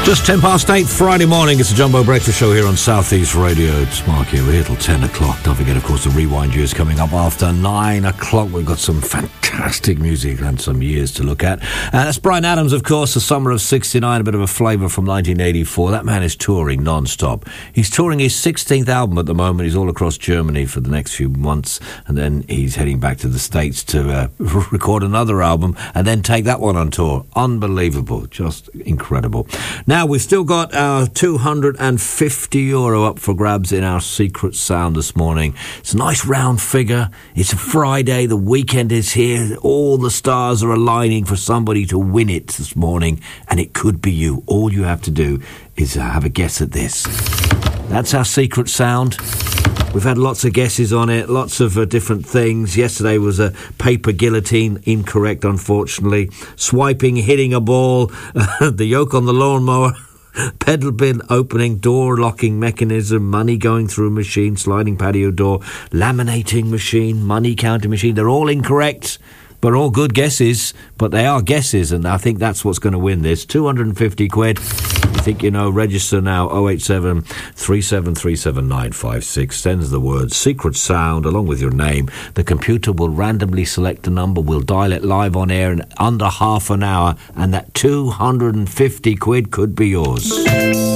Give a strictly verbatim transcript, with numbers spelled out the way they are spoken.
Just ten past eight Friday morning. It's the Jumbo Breakfast Show here on South East Radio. It's Mark here. We're here till ten o'clock. Don't forget, of course, the Rewind Years coming up after nine o'clock. We've got some fantastic music and some years to look at. Uh, that's Bryan Adams, of course, the summer of sixty-nine, a bit of a flavour from nineteen eighty-four. That man is touring non-stop. He's touring his sixteenth album at the moment. He's all across Germany for the next few months, and then he's heading back to the States to uh, record another album and then take that one on tour. Unbelievable. Just incredible. Now, we've still got our two hundred fifty euro up for grabs in our Secret Sound this morning. It's a nice round figure. It's a Friday. The weekend is here. All the stars are aligning for somebody to win it this morning, and it could be you. All you have to do is uh, have a guess at this. That's our Secret Sound. We've had lots of guesses on it, lots of uh, different things. Yesterday was a paper guillotine, incorrect, unfortunately. Swiping, hitting a ball, uh, the yoke on the lawnmower, pedal bin opening, door locking mechanism, money going through a machine, sliding patio door, laminating machine, money counting machine. They're all incorrect, but all good guesses. But they are guesses, and I think that's what's going to win this. two hundred fifty quid. You think you know, register now. oh eight seven, three seven three seven, nine five six. Sends the word Secret Sound along with your name. The computer will randomly select a number. We'll dial it live on air in under half an hour, and that two hundred fifty quid could be yours.